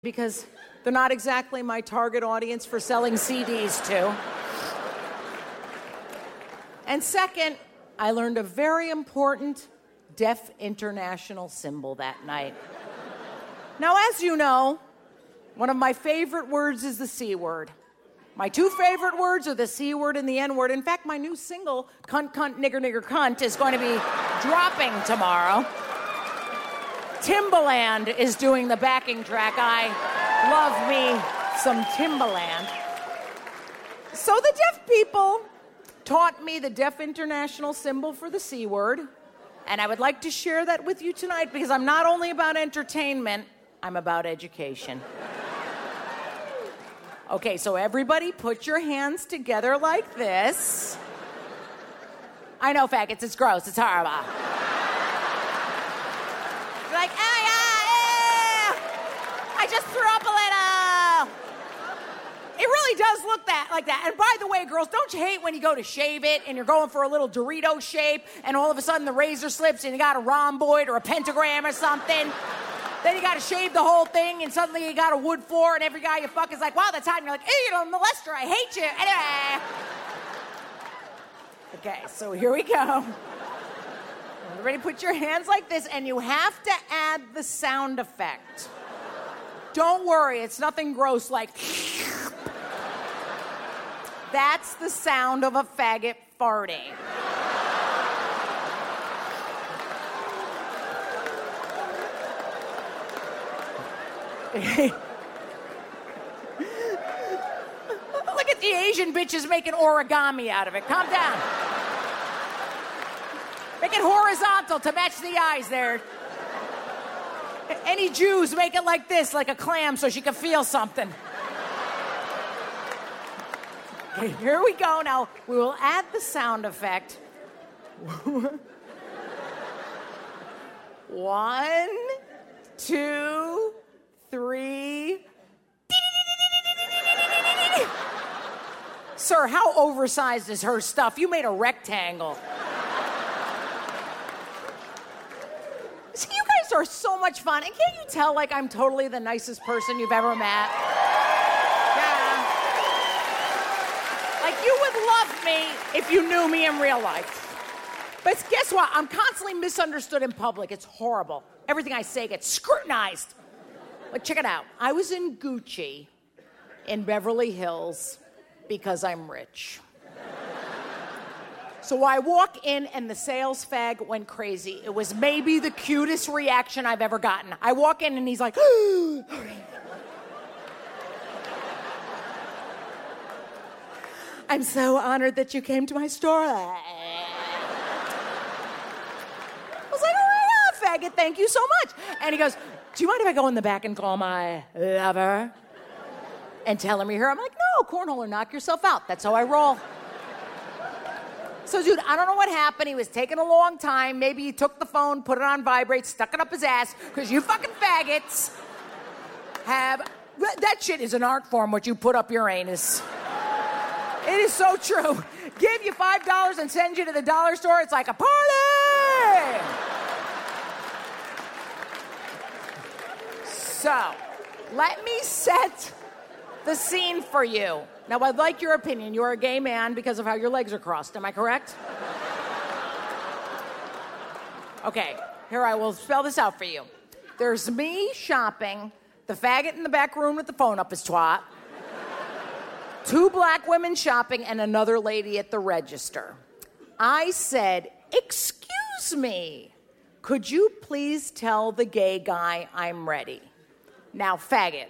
because they're not exactly my target audience for selling CDs to. And second, I learned a very important deaf international symbol that night. Now, as you know, one of my favorite words is the C word. My two favorite words are the C word and the N word. In fact, my new single, Cunt, Cunt, Nigger, Nigger, Cunt, is going to be dropping tomorrow. Timbaland is doing the backing track. I love me some Timbaland. So the deaf people taught me the deaf international symbol for the C word, and I would like to share that with you tonight because I'm not only about entertainment, I'm about education. Okay, so everybody put your hands together like this. I know, faggots, it's gross, it's horrible. You're like, I just threw up a little. It really does look like that. And by the way, girls, don't you hate when you go to shave it and you're going for a little Dorito shape and all of a sudden the razor slips and you got a rhomboid or a pentagram or something? Then you got to shave the whole thing and suddenly you got a wood floor and every guy you fuck is like, wow, that's hot. And you're like, hey, you're a molester, I hate you. Anyway. Okay, so here we go. Everybody put your hands like this, and you have to add the sound effect. Don't worry, it's nothing gross like... That's the sound of a faggot farting. Look at the Asian bitches making origami out of it. Calm down. Make it horizontal to match the eyes there. Any Jews, make it like this, like a clam, so she can feel something. Okay, here we go. Now, we will add the sound effect. 1, 2, 3. Sir, how oversized is her stuff? You made a rectangle. See, you guys are so much fun. And can't you tell, like, I'm totally the nicest person you've ever met? Yeah. Like, you would love me if you knew me in real life. But guess what? I'm constantly misunderstood in public. It's horrible. Everything I say gets scrutinized. Like, check it out. I was in Gucci in Beverly Hills because I'm rich. So I walk in and the sales fag went crazy. It was maybe the cutest reaction I've ever gotten. I walk in and he's like, I'm so honored that you came to my store. I was like, oh my God, faggot, thank you so much. And he goes, do you mind if I go in the back and call my lover and tell him you're here? I'm like, no, cornhole or knock yourself out. That's how I roll. So, dude, I don't know what happened. He was taking a long time. Maybe he took the phone, put it on vibrate, stuck it up his ass, because you fucking faggots have... That shit is an art form, what you put up your anus. It is so true. Give you $5 and send you to the dollar store. It's like a party! So, let me set the scene for you. Now, I'd like your opinion. You're a gay man because of how your legs are crossed. Am I correct? Okay, here I will spell this out for you. There's me shopping, the faggot in the back room with the phone up his twat, 2 black women shopping, and another lady at the register. I said, excuse me, could you please tell the gay guy I'm ready? Now, faggot.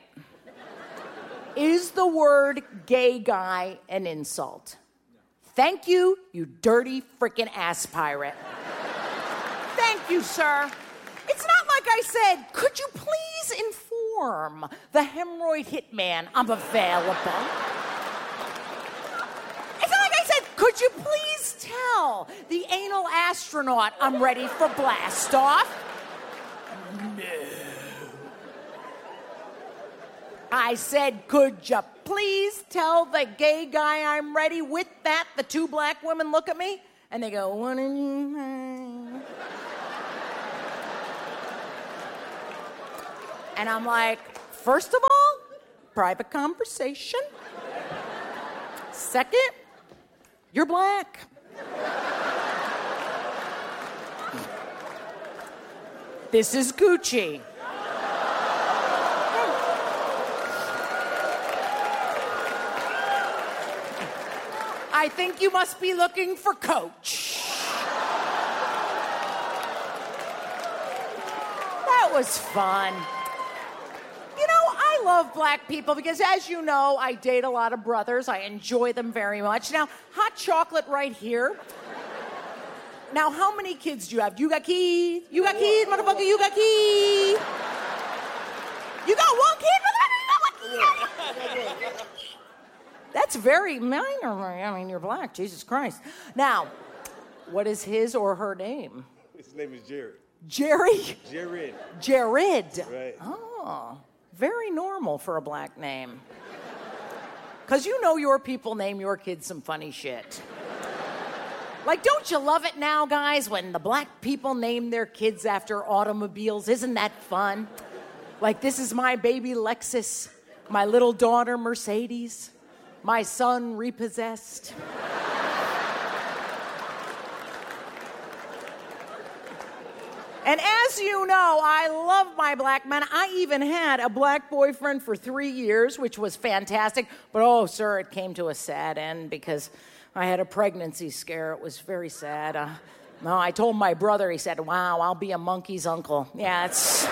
Is the word gay guy an insult? Thank you, you dirty freaking ass pirate. Thank you, sir. It's not like I said, could you please inform the hemorrhoid hitman I'm available? It's not like I said, could you please tell the anal astronaut I'm ready for blast off? No. I said, could you please tell the gay guy I'm ready? With that, the 2 black women look at me, and they go, what did you say? And I'm like, First of all, private conversation. Second, you're black. This is Gucci. I think you must be looking for Coach. That was fun. You know, I love black people because, as you know, I date a lot of brothers. I enjoy them very much. Now, hot chocolate right here. Now, how many kids do you have? You got keys? You got keys, motherfucker? You got keys? You got one kid, motherfucker? You got one kid? That's very minor. I mean, you're black. Jesus Christ. Now, what is his or her name? His name is Jared. Jerry? Jared. Jared. Right. Oh, very normal for a black name. Because you know your people name your kids some funny shit. Like, don't you love it now, guys, when the black people name their kids after automobiles? Isn't that fun? Like, this is my baby Lexus, my little daughter Mercedes, my son Repossessed. And as you know, I love my black men. I even had a black boyfriend for 3 years, which was fantastic. But, oh, sir, it came to a sad end because I had a pregnancy scare. It was very sad. No, I told my brother, he said, wow, I'll be a monkey's uncle. Yeah, it's...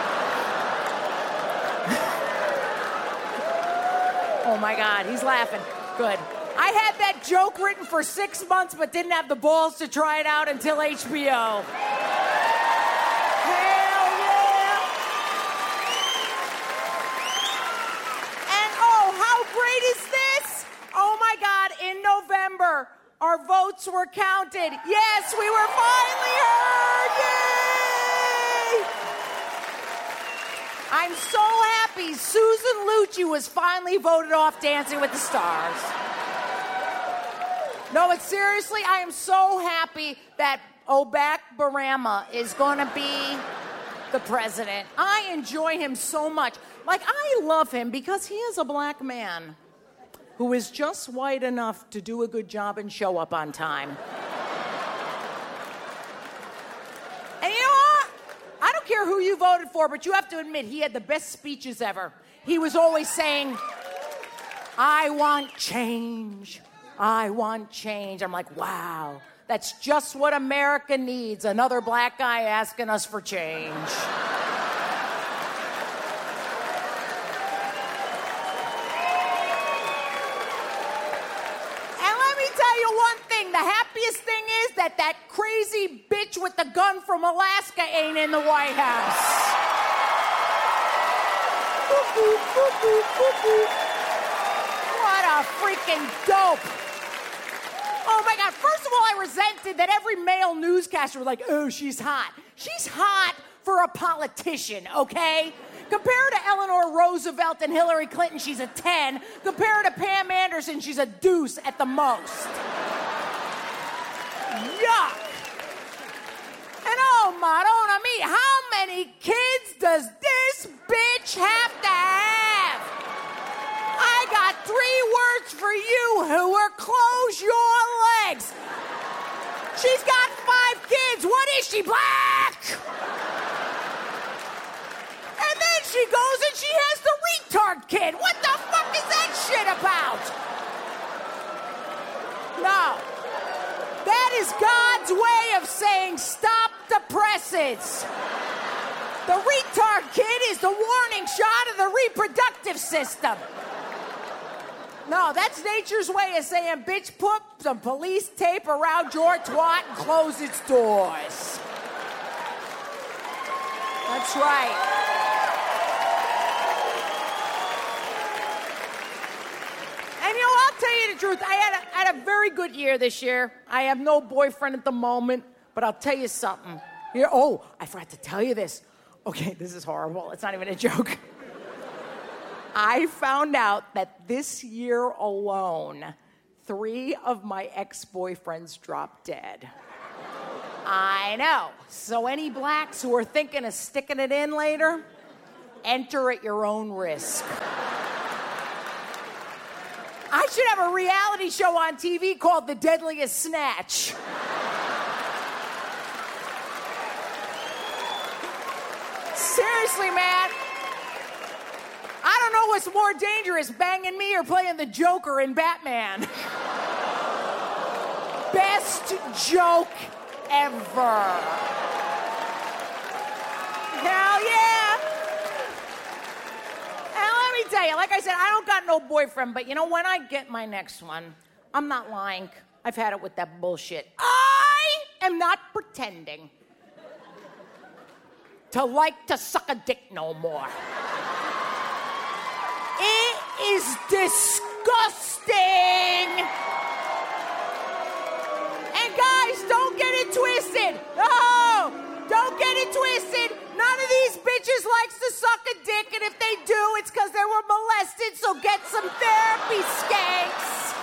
Oh, my God, he's laughing. Good. I had that joke written for 6 months, but didn't have the balls to try it out until HBO. Hell yeah! And oh, how great is this? Oh, my God, in November, our votes were counted. Yes, we were finally heard! Yay! I'm so happy Susan Lucci was finally voted off Dancing with the Stars. No, but seriously, I am so happy that Obak Barama is going to be the president. I enjoy him so much. Like, I love him because he is a black man who is just white enough to do a good job and show up on time. And you know what? I don't care who you voted for, but you have to admit he had the best speeches ever. He was always saying, I want change. I want change. I'm like, wow, that's just what America needs. Another black guy asking us for change. And let me tell you one thing. The happiest thing is that crazy bitch with the gun from Alaska ain't in the White House. What a freaking dope. Oh, my God. First of all, I resented that every male newscaster was like, oh, she's hot. She's hot for a politician, okay? Compared to Eleanor Roosevelt and Hillary Clinton, she's a 10. Compared to Pam Anderson, she's a deuce at the most. Yuck. And oh, Madonna me, how many kids does this bitch have to have? I got 3 words for you, Hoover. Close your legs. She's got 5 kids. What is she, black? And then she goes and she has the retard kid. What the fuck is that shit about? No. That is God's way of saying stop the presses. The retard kid is the warning shot of the reproductive system. No, that's nature's way of saying, bitch, put some police tape around your twat and close its doors. That's right. And you know, I'll tell you the truth. I had a very good year this year. I have no boyfriend at the moment, but I'll tell you something. Here, oh, I forgot to tell you this. Okay, this is horrible. It's not even a joke. I found out that this year alone, 3 of my ex-boyfriends dropped dead. I know. So any blacks who are thinking of sticking it in later, enter at your own risk. I should have a reality show on TV called The Deadliest Snatch. Seriously, man. I don't know what's more dangerous, banging me or playing the Joker in Batman. Best joke ever. Hell yeah. And let me tell you, like I said, I don't got no boyfriend, but you know, when I get my next one, I'm not lying. I've had it with that bullshit. I am not pretending to like to suck a dick no more. It is disgusting. And guys, don't get it twisted. No, don't get it twisted. None of these bitches likes to suck a dick, and if they do, it's because they were molested, so get some therapy, skanks.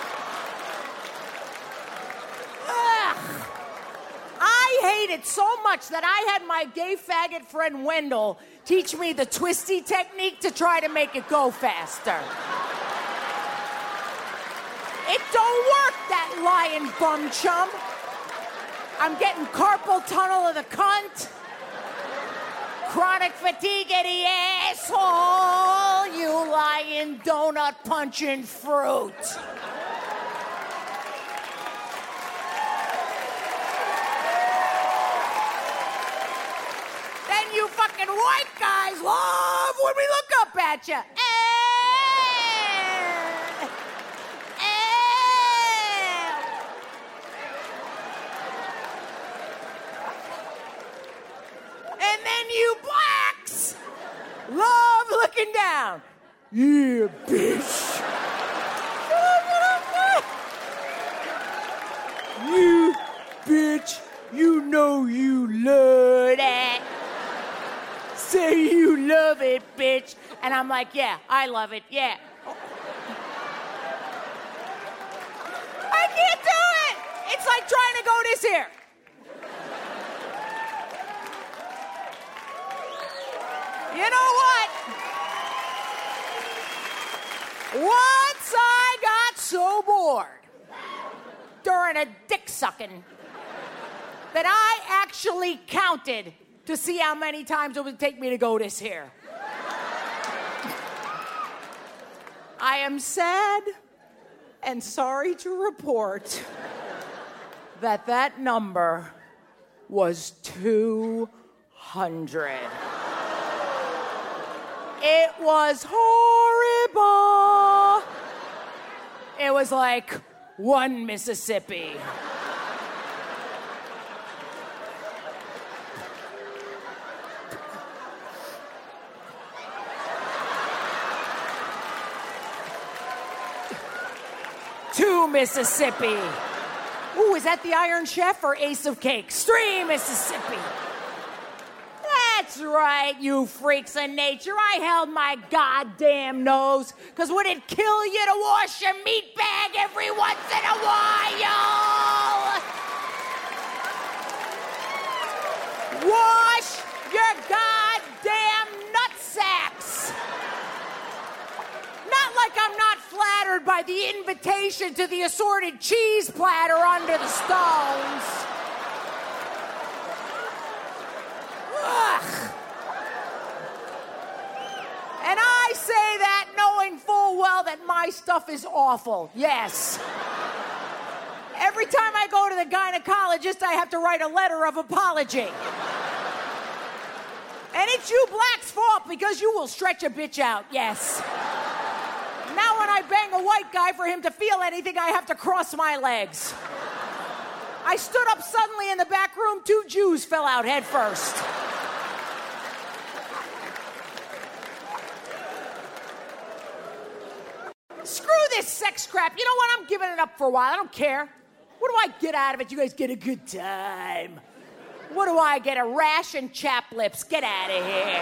Ugh. I hate it so much that I had my gay faggot friend Wendell teach me the twisty technique to try to make it go faster. It don't work, that lying bum chum. I'm getting carpal tunnel of the cunt, chronic fatigue of the asshole, you lying donut punching fruit. Then you fucking white guys love when we look up at you. And then you blacks love looking down. Yeah, bitch. You bitch, you know you love that. Say you love it, bitch. And I'm like, yeah, I love it, yeah. I can't do it. It's like trying to go this here. You know what? Once I got so bored during a dick sucking that I actually counted to see how many times it would take me to go this here. I am sad and sorry to report that that number was 200. It was horrible. It was like one Mississippi. Two Mississippi. Ooh, is that the Iron Chef or Ace of Cakes? 3 Mississippi. That's right, you freaks of nature. I held my goddamn nose, because would it kill you to wash your meat bag every once in a while? Wash your goddamn nutsacks. Not like I'm not flattered by the invitation to the assorted cheese platter under the stones. Ugh. And I say that knowing full well that my stuff is awful. Yes. Every time I go to the gynecologist, I have to write a letter of apology. And it's you blacks' fault because you will stretch a bitch out, yes. Now when I bang a white guy, for him to feel anything, I have to cross my legs. I stood up suddenly in the back room, 2 Jews fell out head first. Screw this sex crap. You know what? I'm giving it up for a while. I don't care. What do I get out of it? You guys get a good time. What do I get? A rash and chapped lips. Get out of here.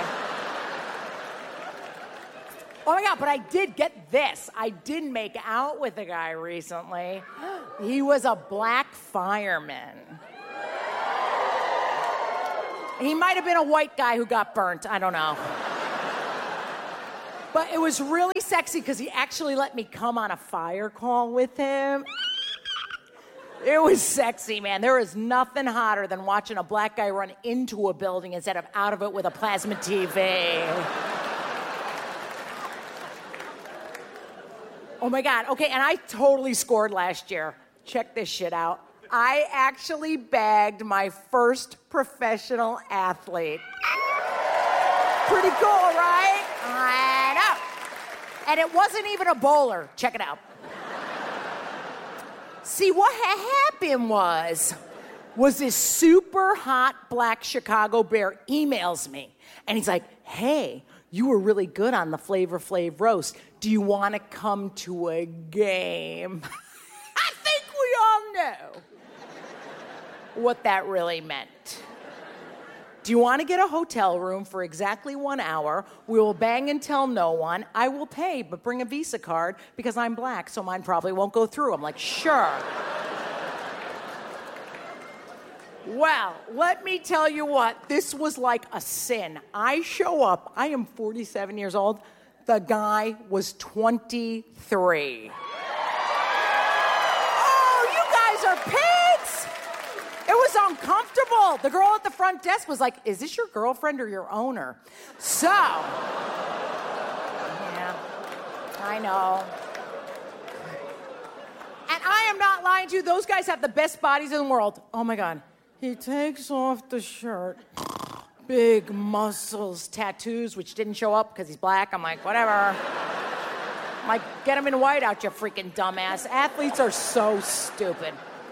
Oh my God, but I did get this. I did make out with a guy recently. He was a black fireman. He might have been a white guy who got burnt. I don't know. But it was really sexy because he actually let me come on a fire call with him. It was sexy, man. There is nothing hotter than watching a black guy run into a building instead of out of it with a plasma TV. Oh my God. Okay, and I totally scored last year. Check this shit out. I actually bagged my first professional athlete. Pretty cool, right? I know. And it wasn't even a bowler. Check it out. See, what happened was this super hot black Chicago bear emails me. And he's like, hey, you were really good on the Flavor Flav roast. Do you want to come to a game? I think we all know what that really meant. Do you want to get a hotel room for exactly 1 hour? We will bang and tell no one. I will pay, but bring a Visa card because I'm black, so mine probably won't go through. I'm like, sure. Well, let me tell you what. This was like a sin. I show up. I am 47 years old. The guy was 23. Oh, you guys are pigs! It was uncomfortable. The girl at the front desk was like, is this your girlfriend or your owner? So, yeah, I know. And I am not lying to you. Those guys have the best bodies in the world. Oh, my God. He takes off the shirt. Big muscles, tattoos, which didn't show up because he's black. I'm like, whatever. I'm like, get him in white out, you freaking dumbass. Athletes are so stupid.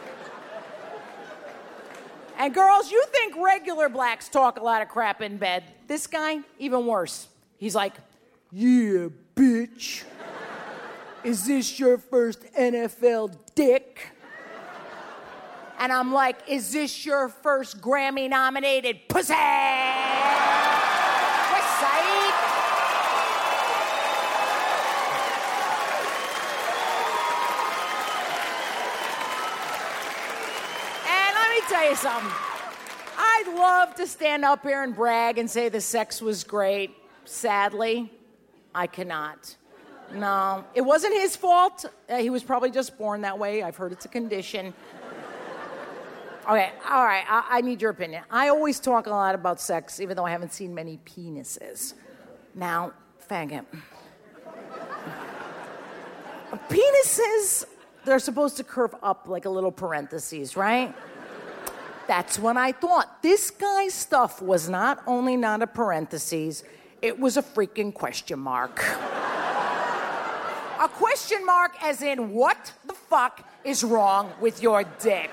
And girls, you think regular blacks talk a lot of crap in bed. This guy, even worse. He's like, yeah, bitch. Is this your first NFL dick? And I'm like, is this your first Grammy-nominated pussy? Pussy. Tell you something. I'd love to stand up here and brag and say the sex was great. Sadly, I cannot. No, it wasn't his fault. He was probably just born that way. I've heard it's a condition. Okay, all right, I need your opinion. I always talk a lot about sex, even though I haven't seen many penises. Now, faggot. Penises, they're supposed to curve up like a little parentheses, right? That's what I thought. This guy's stuff was not only not a parentheses, it was a freaking question mark. A question mark as in, what the fuck is wrong with your dick?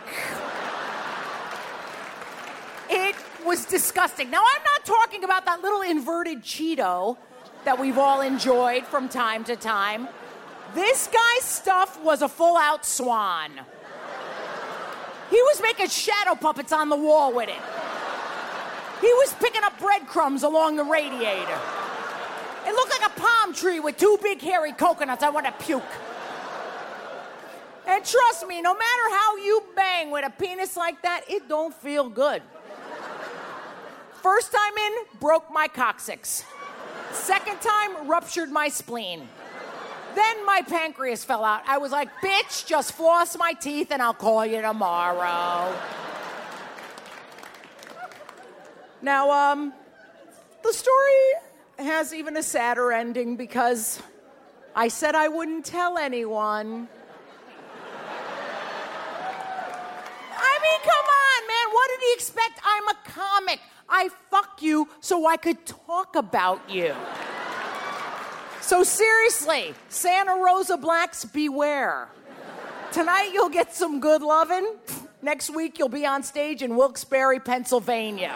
It was disgusting. Now, I'm not talking about that little inverted Cheeto that we've all enjoyed from time to time. This guy's stuff was a full-out swan. He was making shadow puppets on the wall with it. He was picking up breadcrumbs along the radiator. It looked like a palm tree with two big hairy coconuts. I want to puke. And trust me, no matter how you bang with a penis like that, it don't feel good. First time in, broke my coccyx. Second time, ruptured my spleen. Then my pancreas fell out. I was like, bitch, just floss my teeth and I'll call you tomorrow. Now, the story has even a sadder ending because I said I wouldn't tell anyone. I mean, come on, man. What did he expect? I'm a comic. I fuck you so I could talk about you. So seriously, Santa Rosa Blacks, beware. Tonight you'll get some good lovin'. Next week you'll be on stage in Wilkes-Barre, Pennsylvania.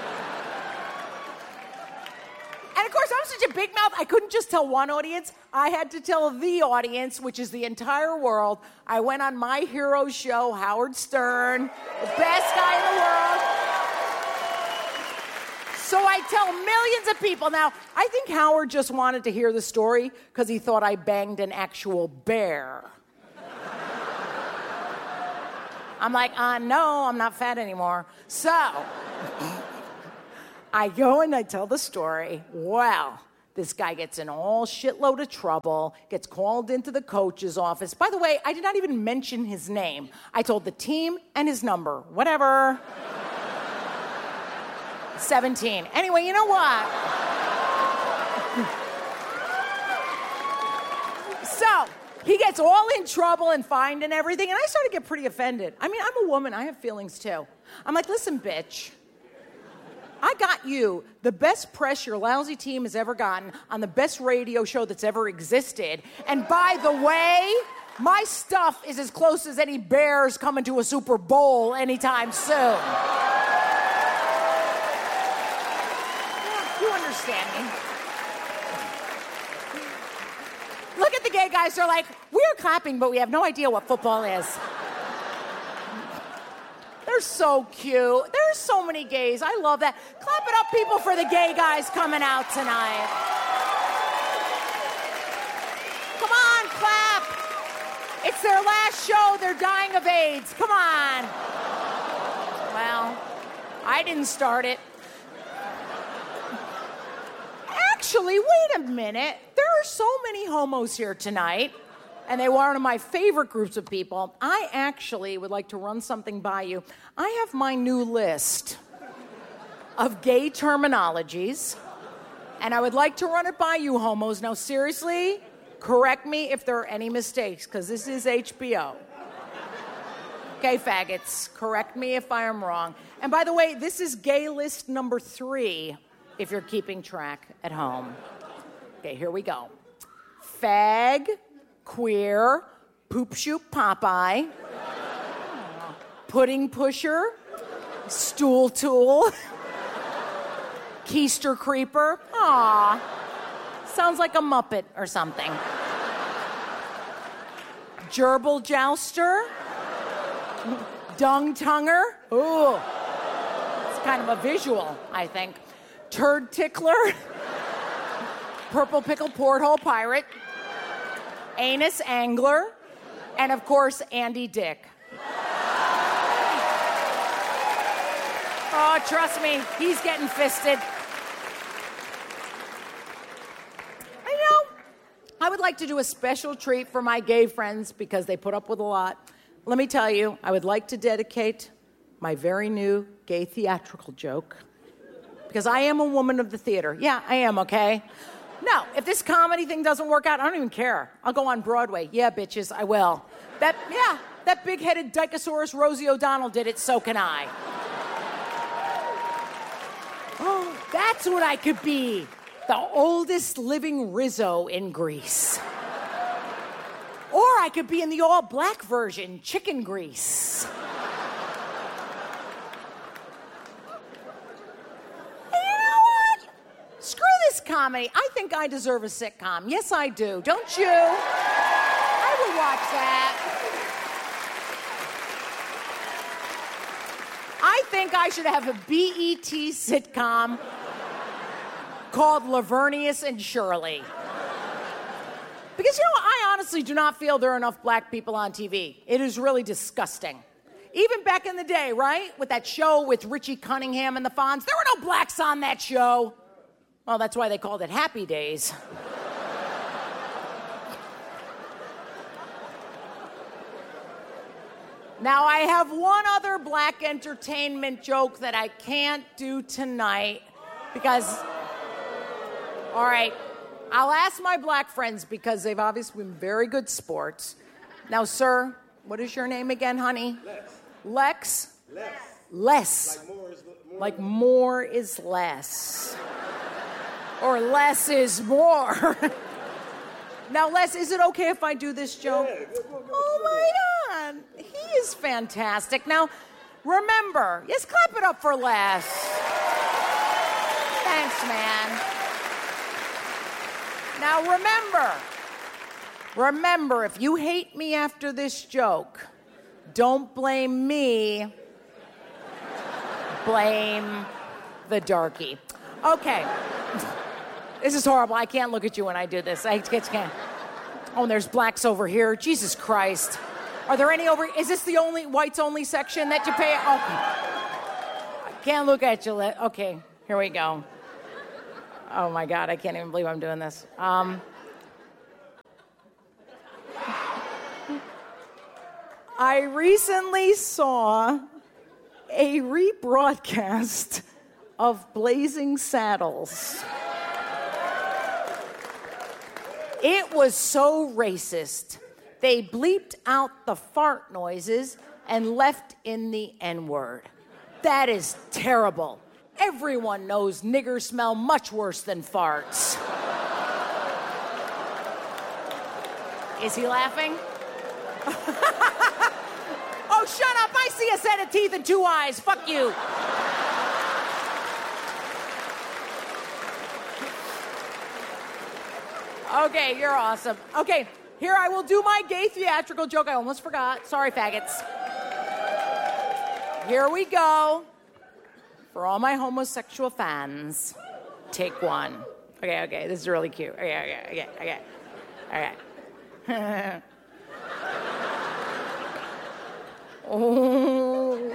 And of course, I'm such a big mouth, I couldn't just tell one audience. I had to tell the audience, which is the entire world. I went on my hero show, Howard Stern, the best guy in the world. So I tell millions of people. Now, I think Howard just wanted to hear the story because he thought I banged an actual bear. I'm like, no, I'm not fat anymore. So I go and I tell the story. Well, This guy gets in all shitload of trouble, gets called into the coach's office. By the way, I did not even mention his name. I told the team and his number. Whatever. 17. Anyway, you know what? So, he gets all in trouble and fined and everything, and I started to get pretty offended. I mean, I'm a woman. I have feelings, too. I'm like, listen, bitch. I got you the best press your lousy team has ever gotten on the best radio show that's ever existed. And by the way, my stuff is as close as any Bears coming to a Super Bowl anytime soon. Yeah, you understand me. Look at the gay guys. They're like, we're clapping, but we have no idea what football is. They're so cute. There's so many gays. I love that. Clap it up, people, for the gay guys coming out tonight. Come on, clap. It's their last show. They're dying of AIDS. Come on. Well, I didn't start it. Actually, wait a minute. There are so many homos here tonight, and they were one of my favorite groups of people. I actually would like to run something by you. I have my new list of gay terminologies, and I would like to run it by you, homos. Now, seriously, correct me if there are any mistakes, because this is HBO. Okay, faggots, correct me if I am wrong. And by the way, this is gay list number 3, if you're keeping track at home. Okay, here we go. Fag, queer, poop shoot Popeye, pudding pusher, stool tool, keister creeper. Aw, sounds like a Muppet or something. Gerbil jouster, dung tonger. Ooh, it's kind of a visual, I think. Turd tickler, purple pickle porthole pirate, anus angler, and of course, Andy Dick. Oh, trust me, he's getting fisted. I would like to do a special treat for my gay friends because they put up with a lot. Let me tell you, I would like to dedicate my very new gay theatrical joke because I am a woman of the theater. Yeah, I am, okay? No, if this comedy thing doesn't work out, I don't even care. I'll go on Broadway. Yeah, bitches, I will. That big-headed Dicosaurus Rosie O'Donnell did it, so can I. Oh, that's what I could be. The oldest living Rizzo in Greece. Or I could be in the all-black version, Chicken Grease. And you know what? Screw this comedy. I think I deserve a sitcom. Yes, I do. Don't you? I would watch that. I think I should have a BET sitcom called Lavernius and Shirley. Because, you know, I honestly do not feel there are enough black people on TV. It is really disgusting. Even back in the day, right? With that show with Richie Cunningham and the Fonz, there were no blacks on that show. Well, that's why they called it Happy Days. Now, I have one other black entertainment joke that I can't do tonight because... All right, I'll ask my black friends because they've obviously been very good sports. Now, sir, what is your name again, honey? Lex. Less. Like more is less. Or less is more. Now, Les, is it okay if I do this joke? Yeah, oh, my God. He is fantastic. Now, remember, yes, clap it up for Les. Thanks, man. Now, remember, if you hate me after this joke, don't blame me. Blame the darky. Okay. This is horrible. I can't look at you when I do this. I just can't. Oh, and there's blacks over here. Jesus Christ. Are there any over... Is this the only whites-only section that you pay? Okay. I can't look at you. Okay, here we go. Oh my God, I can't even believe I'm doing this. I recently saw a rebroadcast of Blazing Saddles. It was so racist. They bleeped out the fart noises and left in the N-word. That is terrible. Everyone knows niggers smell much worse than farts. Is he laughing? Oh, shut up. I see a set of teeth and two eyes. Fuck you. Okay, you're awesome. Okay, here I will do my gay theatrical joke. I almost forgot. Sorry, faggots. Here we go. For all my homosexual fans, take one. Okay, this is really cute. Okay. Oh,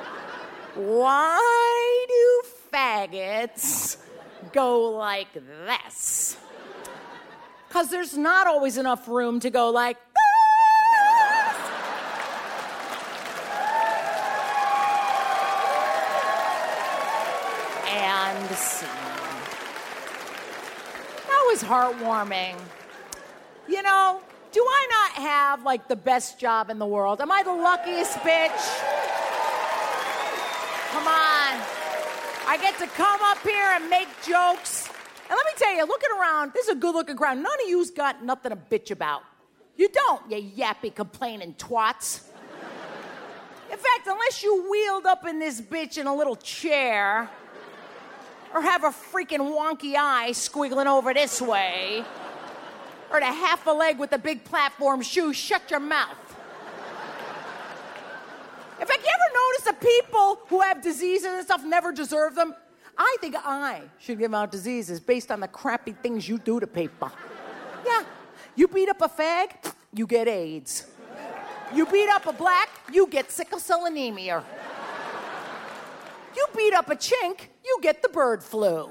why do faggots go like this? Because there's not always enough room to go like this. And scene. That was heartwarming. You know, do I not have, like, the best job in the world? Am I the luckiest bitch? Come on. I get to come up here and make jokes. And let me tell you, looking around, this is a good-looking crowd. None of you's got nothing to bitch about. You don't, you yappy, complaining twats. In fact, unless you wheeled up in this bitch in a little chair, or have a freaking wonky eye squiggling over this way, or to half a leg with a big platform shoe, shut your mouth. In fact, you ever notice that people who have diseases and stuff never deserve them? I think I should give out diseases based on the crappy things you do to people. Yeah. You beat up a fag, you get AIDS. You beat up a black, you get sickle cell anemia. You beat up a chink, you get the bird flu.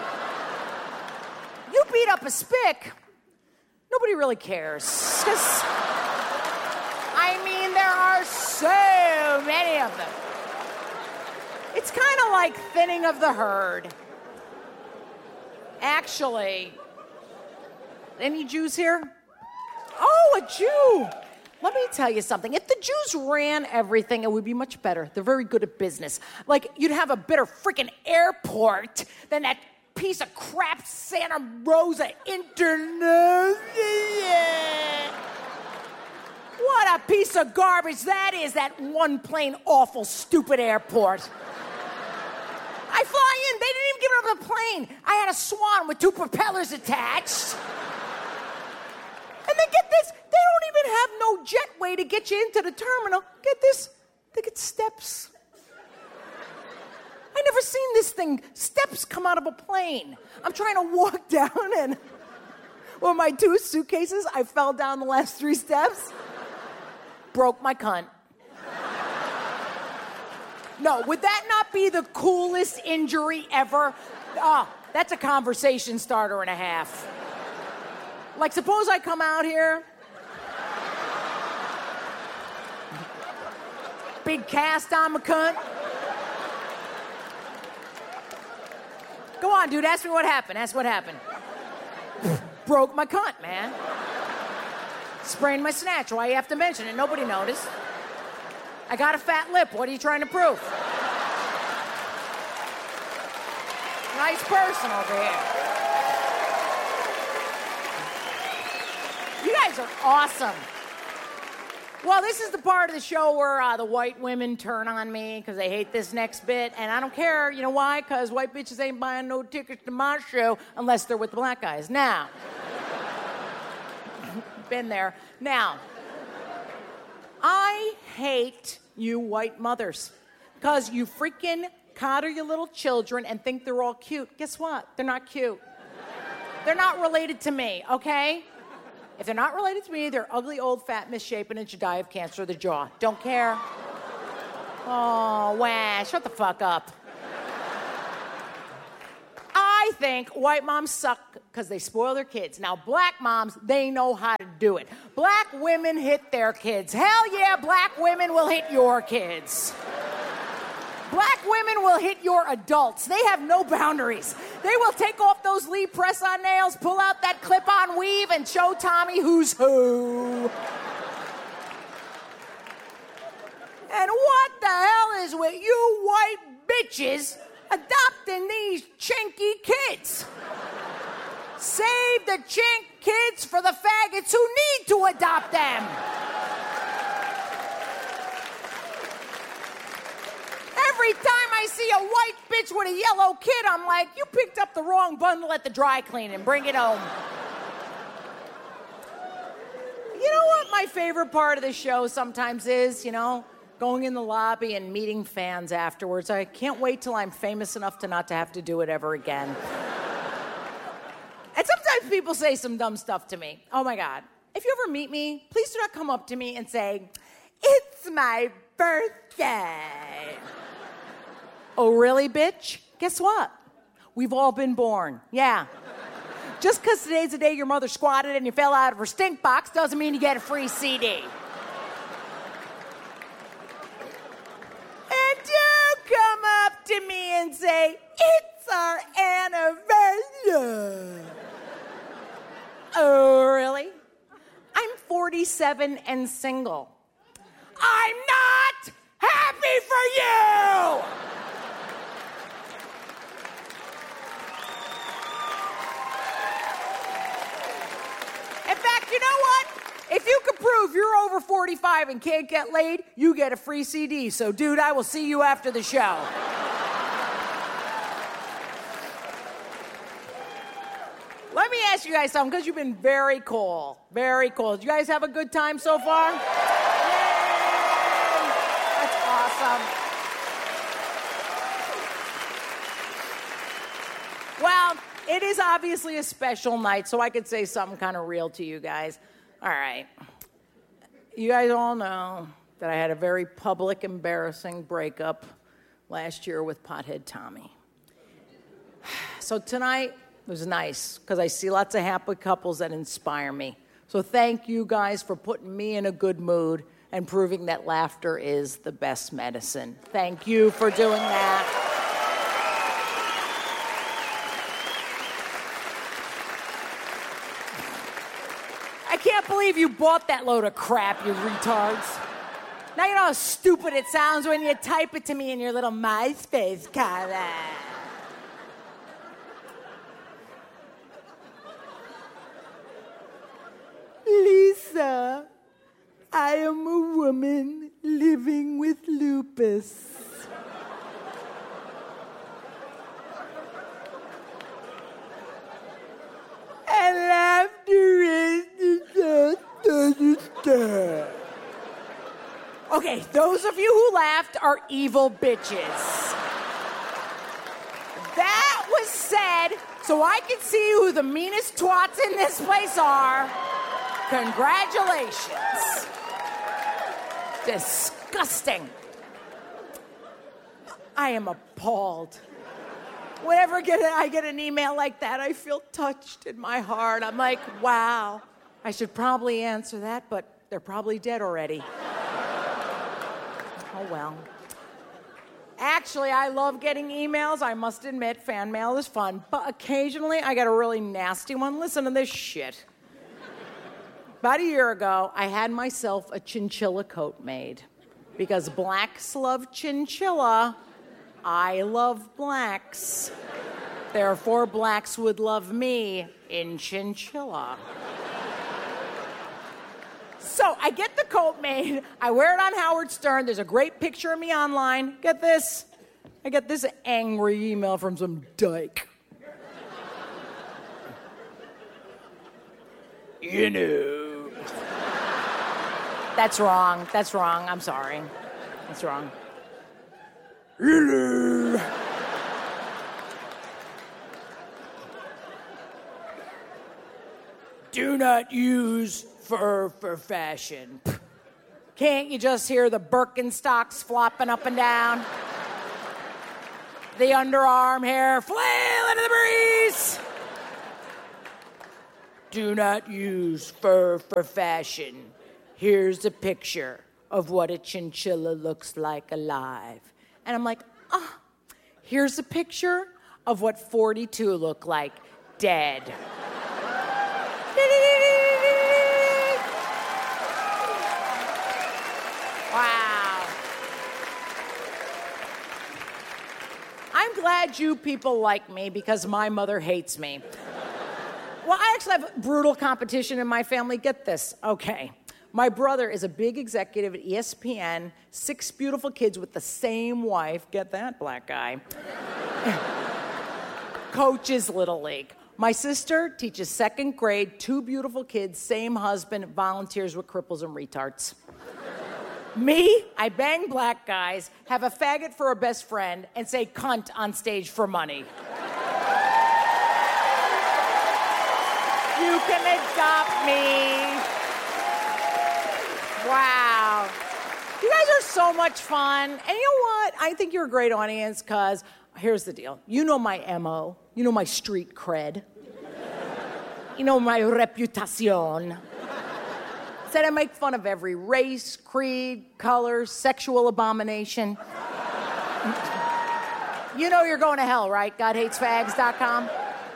You beat up a spick, nobody really cares. 'Cause, I mean, there are so many of them. It's kind of like thinning of the herd. Actually, any Jews here? Oh, a Jew. Let me tell you something. If the Jews ran everything, it would be much better. They're very good at business. Like, you'd have a better freaking airport than that piece of crap Santa Rosa International. What a piece of garbage that is, that one plain awful stupid airport. I fly in, they didn't even give it up the plane. I had a Swan with 2 propellers attached. And then get this, they don't even have no jetway to get you into the terminal. Get this, they get steps. I never seen this thing, steps come out of a plane. I'm trying to walk down and with my 2 suitcases, I fell down the last 3 steps. Broke my cunt. No, would that not be the coolest injury ever? Oh, that's a conversation starter and a half. Like, suppose I come out here. Big cast on my cunt. Go on, dude, ask me what happened. Ask what happened. Broke my cunt, man. Sprained my snatch. Why you have to mention it? Nobody noticed. I got a fat lip. What are you trying to prove? Nice person over here. You guys are awesome. Well, this is the part of the show where the white women turn on me because they hate this next bit, and I don't care. You know why? Because white bitches ain't buying no tickets to my show unless they're with the black guys. Now, been there. Now, I hate you white mothers because you freaking coddle your little children and think they're all cute. Guess what? They're not cute. They're not related to me, okay? If they're not related to me, they're ugly, old, fat, misshapen, and should die of cancer of the jaw. Don't care. Oh, wah, shut the fuck up. I think white moms suck because they spoil their kids. Now, black moms, they know how to do it. Black women hit their kids. Hell yeah, black women will hit your kids. Black women will hit your adults. They have no boundaries. They will take off those Lee press-on nails, pull out that clip-on weave, and show Tommy who's who. And what the hell is with you white bitches adopting these chinky kids? Save the chink kids for the faggots who need to adopt them. Every time I see a white bitch with a yellow kid, I'm like, you picked up the wrong bundle at the dry cleaning. Bring it home. You know what my favorite part of the show sometimes is, going in the lobby and meeting fans afterwards. I can't wait till I'm famous enough to not to have to do it ever again. And sometimes people say some dumb stuff to me. Oh my God. If you ever meet me, please do not come up to me and say, "It's my birthday." Oh, really, bitch? Guess what? We've all been born. Yeah. Just because today's the day your mother squatted and you fell out of her stink box doesn't mean you get a free CD. And don't come up to me and say, "It's our anniversary." Oh, really? I'm 47 and single. I'm not happy for you! In fact, you know what? If you can prove you're over 45 and can't get laid, you get a free CD. So, dude, I will see you after the show. Let me ask you guys something, because you've been very cool. Very cool. Did you guys have a good time so far? Yay! That's awesome. Well, it is obviously a special night, so I could say something kind of real to you guys. All right. You guys all know that I had a very public, embarrassing breakup last year with Pothead Tommy. So tonight was nice, because I see lots of happy couples that inspire me. So thank you guys for putting me in a good mood and proving that laughter is the best medicine. Thank you for doing that. I can't believe you bought that load of crap, you retards. Now you know how stupid it sounds when you type it to me in your little MySpace comment. Lisa, I am a woman living with lupus. And laughter is the understand. Okay, those of you who laughed are evil bitches. That was said so I can see who the meanest twats in this place are. Congratulations. Disgusting. I am appalled. Whenever I get an email like that, I feel touched in my heart. I'm like, wow, I should probably answer that, but they're probably dead already. Oh, well. Actually, I love getting emails. I must admit, fan mail is fun. But occasionally, I get a really nasty one. Listen to this shit. About a year ago, I had myself a chinchilla coat made. Because blacks love chinchilla, I love blacks. Therefore, blacks would love me in chinchilla. So I get the coat made. I wear it on Howard Stern. There's a great picture of me online. Get this. I get this angry email from some dyke. You know. That's wrong. That's wrong. I'm sorry. That's wrong. You know. Do not use fur for fashion. Can't you just hear the Birkenstocks flopping up and down? The underarm hair flail into the breeze. Do not use fur for fashion. Here's a picture of what a chinchilla looks like alive. And I'm like, here's a picture of what 42 look like dead. Wow. I'm glad you people like me because my mother hates me. Well, I actually have brutal competition in my family. Get this. Okay. My brother is a big executive at ESPN, 6 beautiful kids with the same wife. Get that, black guy. Coaches Little League. My sister teaches 2nd grade, 2 beautiful kids, same husband, volunteers with cripples and retards. Me, I bang black guys, have a faggot for a best friend, and say cunt on stage for money. You can adopt me. Wow. You guys are so much fun. And you know what? I think you're a great audience because here's the deal. You know my MO. You know my street cred. You know my reputacion. Said I make fun of every race, creed, color, sexual abomination. You know you're going to hell, right? GodHatesFags.com.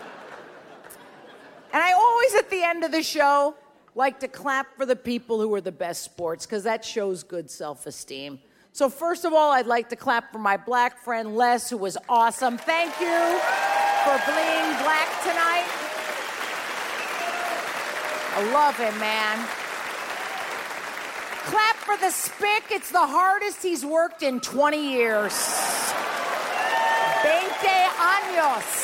And I always, at the end of the show, like to clap for the people who are the best sports, because that shows good self-esteem. So first of all, I'd like to clap for my black friend Les, who was awesome. Thank you for being black tonight. I love him, man. Clap for the Spick. It's the hardest he's worked in 20 years. 20 años.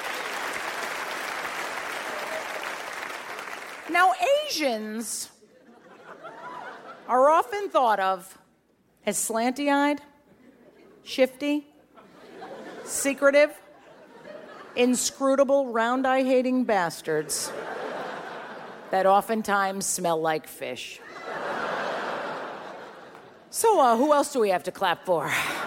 Now, Asians are often thought of as slanty-eyed, shifty, secretive, inscrutable, round-eye-hating bastards that oftentimes smell like fish. So, who else do we have to clap for?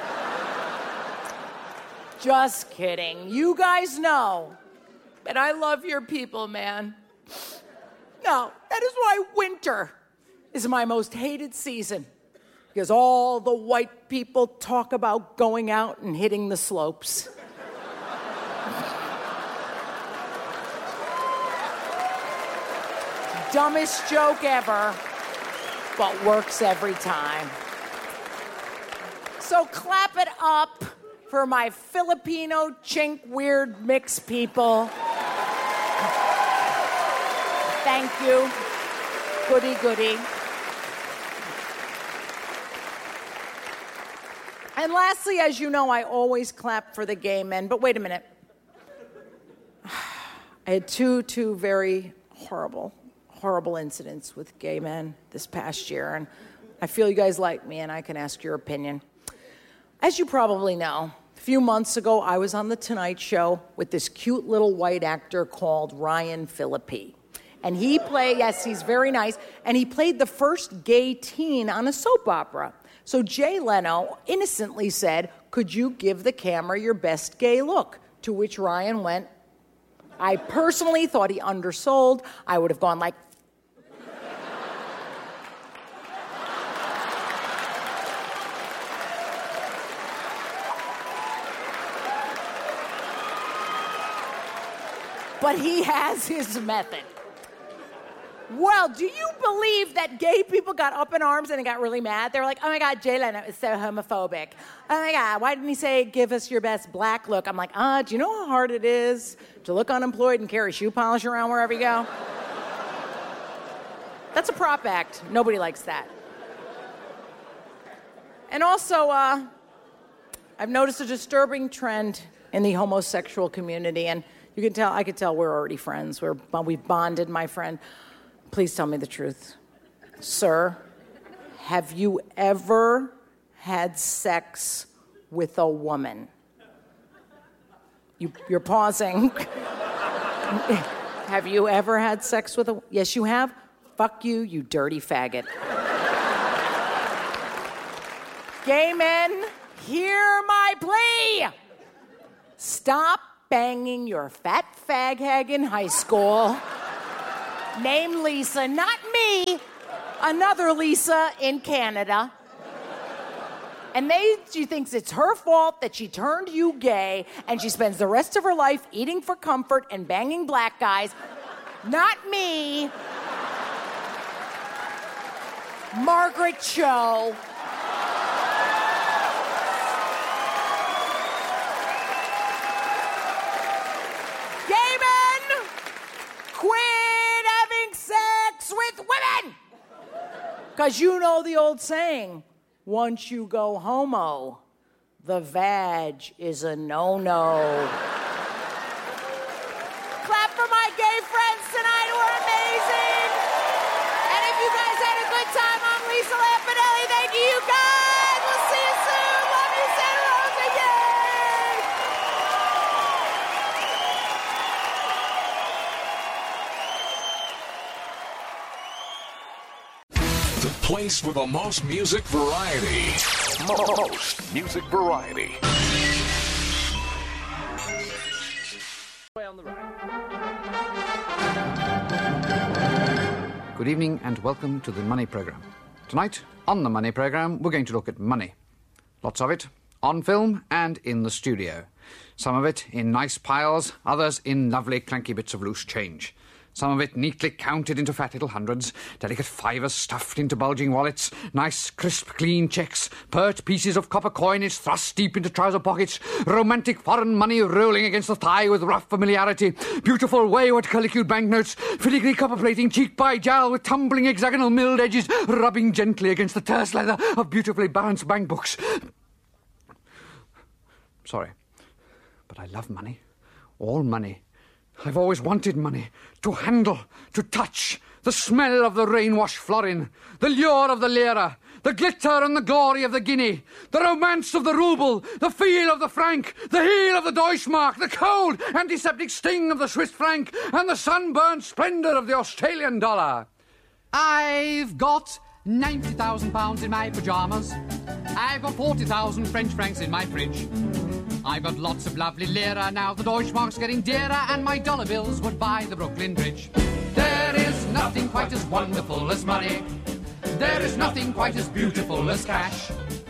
Just kidding. You guys know that I love your people, man. No, that is why winter is my most hated season. Because all the white people talk about going out and hitting the slopes. Dumbest joke ever, but works every time. So clap it up for my Filipino chink weird mix people. Thank you. Goody, goody. And lastly, as you know, I always clap for the gay men. But wait a minute. I had two very horrible incidents with gay men this past year. And I feel you guys like me, and I can ask your opinion. As you probably know, a few months ago, I was on The Tonight Show with this cute little white actor called Ryan Phillippe. And he played, yes, he's very nice, and he played the first gay teen on a soap opera. So Jay Leno innocently said, "Could you give the camera your best gay look?" To which Ryan went, I personally thought he undersold. I would have gone like, but he has his method. Well, do you believe that gay people got up in arms and they got really mad? They were like, oh my God, Jay Leno is so homophobic. Oh my God, why didn't he say, give us your best black look? I'm like, do you know how hard it is to look unemployed and carry shoe polish around wherever you go? That's a prop act. Nobody likes that. And also, I've noticed a disturbing trend in the homosexual community, and I could tell we're already friends. We've bonded, my friend. Please tell me the truth. Sir, have you ever had sex with a woman? You're pausing. Have you ever had sex with a... Yes, you have? Fuck you, you dirty faggot. Gay men, hear my plea. Stop banging your fat fag hag in high school named Lisa, not me, another Lisa in Canada. And she thinks it's her fault that she turned you gay, and she spends the rest of her life eating for comfort and banging black guys. Not me. Margaret Cho. Gay men, quit having sex with women! Because you know the old saying, once you go homo, the vag is a no-no. Clap for my gay friends tonight who are amazing. And if you guys had a good time, I'm Lisa Lampanelli. Thank you guys. We'll see you soon. Love you, Santa Rosa. Yay! The place with the most music variety. Most music variety. On the right. Good evening and welcome to the Money Programme. Tonight, on the Money Programme, we're going to look at money. Lots of it, on film and in the studio. Some of it in nice piles, others in lovely clanky bits of loose change. Some of it neatly counted into fat little hundreds, delicate fivers stuffed into bulging wallets, nice, crisp, clean checks, pert pieces of copper coinage thrust deep into trouser pockets, romantic foreign money rolling against the thigh with rough familiarity, beautiful wayward curlicued banknotes, filigree copper plating cheek by jowl with tumbling hexagonal milled edges, rubbing gently against the terse leather of beautifully balanced bank books. Sorry, but I love money. All money. I've always wanted money, to handle, to touch, the smell of the rain-washed florin, the lure of the lira, the glitter and the glory of the guinea, the romance of the rouble, the feel of the franc, the heel of the Deutschmark, the cold, antiseptic sting of the Swiss franc, and the sunburned splendour of the Australian dollar. I've got £90,000 in my pyjamas. I've got 40,000 French francs in my fridge. I've got lots of lovely lira now, the Deutschmark's getting dearer, and my dollar bills would buy the Brooklyn Bridge. There is nothing quite as wonderful as money. There is nothing quite as beautiful as cash.